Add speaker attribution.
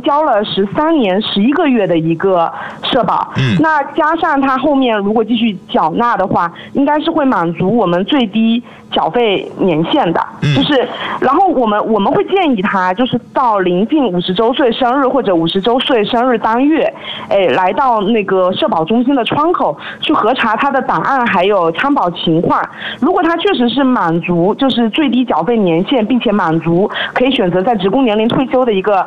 Speaker 1: 交了13年11个月的一个社保，那加上他后面如果继续缴纳的话，应该是会满足我们最低缴费年限的，然后我们会建议他，就是到临近50周岁生日或者50周岁生日当月，来到那个社保中心的窗口去核查他的档案还有参保情况。如果他确实是满足就是最低缴费年限，并且满足可以选择在职工年龄退休的一个